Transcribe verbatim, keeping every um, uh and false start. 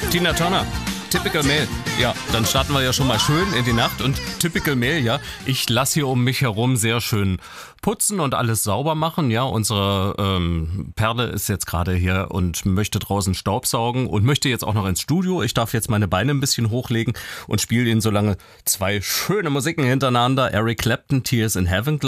Tina Turner. Typical Male. Ja, dann starten wir ja schon mal schön in die Nacht und Typical Male, ja. Ich lasse hier um mich herum sehr schön putzen und alles sauber machen, ja. Unsere ähm, Perle ist jetzt gerade hier und möchte draußen Staubsaugen und möchte jetzt auch noch ins Studio. Ich darf jetzt meine Beine ein bisschen hochlegen und spiele Ihnen so lange zwei schöne Musiken hintereinander. Eric Clapton, Tears in Heaven,